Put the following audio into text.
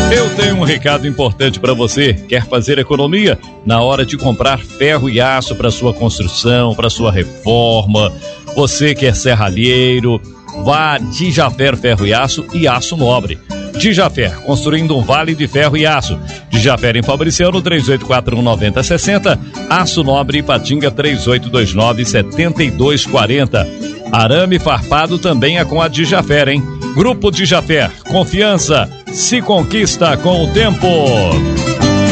Eu tenho um recado importante para você. Quer fazer economia na hora de comprar ferro e aço para sua construção, para sua reforma? Você que é serralheiro, vá a Dijafer Ferro e Aço Nobre. Dijafer, construindo um vale de ferro e aço. Dijafer em Fabriciano, 3841-9060. Aço Nobre, Ipatinga, 3829-7240. Arame farpado também é com a Dijafer, hein? Grupo Dijafer, confiança se conquista com o tempo.